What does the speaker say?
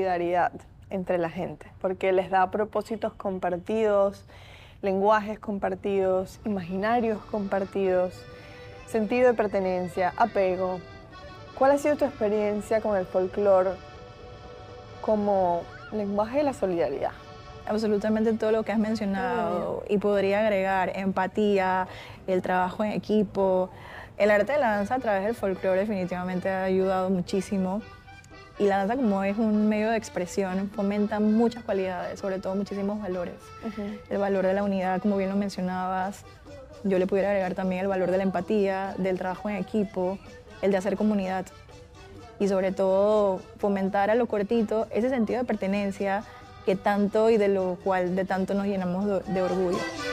solidaridad entre la gente, porque les da propósitos compartidos, lenguajes compartidos, imaginarios compartidos, sentido de pertenencia, apego. ¿Cuál ha sido tu experiencia con el folclore como lenguaje de la solidaridad? Absolutamente todo lo que has mencionado y podría agregar empatía, el trabajo en equipo. El arte de la danza a través del folclore definitivamente ha ayudado muchísimo y la danza como es un medio de expresión fomenta muchas cualidades, sobre todo muchísimos valores. El valor de la unidad, como bien lo mencionabas, yo le pudiera agregar también el valor de la empatía, del trabajo en equipo, el de hacer comunidad y sobre todo fomentar a lo cortito ese sentido de pertenencia que tanto y de lo cual de tanto nos llenamos de orgullo.